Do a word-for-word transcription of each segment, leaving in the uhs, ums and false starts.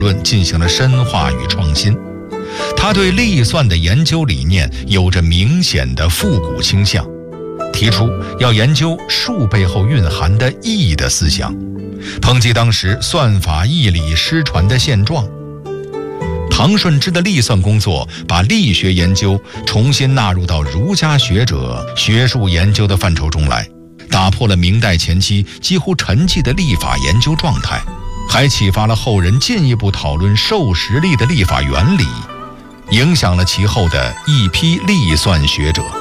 论进行了深化与创新。他对历算的研究理念有着明显的复古倾向，提出要研究数背后蕴含的义的思想，抨击当时算法义理失传的现状。唐顺之的历算工作把力学研究重新纳入到儒家学者学术研究的范畴中来，打破了明代前期几乎沉寂的历法研究状态，还启发了后人进一步讨论授时历的历法原理，影响了其后的一批历算学者。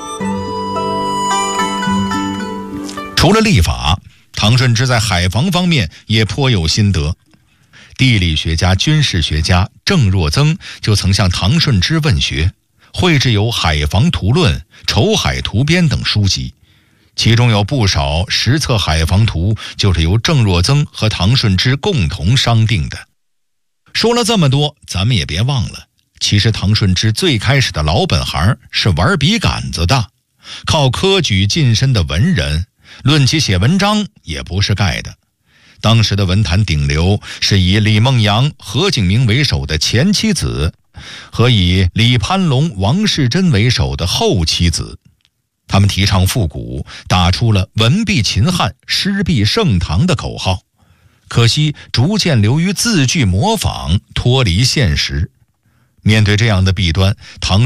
除了历法，唐顺之在海防方面也颇有心得。地理学家、军事学家郑若增就曾向唐顺之问学，绘制有《海防图论》《筹海图编》等书籍，其中有不少实测海防图就是由郑若增和唐顺之共同商定的。说了这么多，咱们也别忘了，其实唐顺之最开始的老本行是玩笔杆子的，靠科举晋身的文人，论起写文章也不是盖的。当时的文坛顶流是以李梦阳、何景明为首的前七子，和以李攀龙、王世贞为首的后七子。他们提倡复古，打出了文必秦汉，诗必盛唐的口号，可惜逐渐流于字句模仿，脱离现实。面对这样的弊端，唐